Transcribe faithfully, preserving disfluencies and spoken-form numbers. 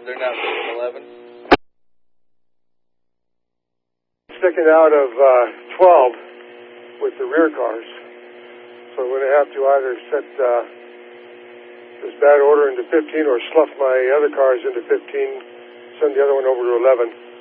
they're now sitting eleven. Sticking out of uh, twelve with the rear cars. So I'm going to have to either set uh, this bad order into fifteen or slough my other cars into fifteen, send the other one over to eleven.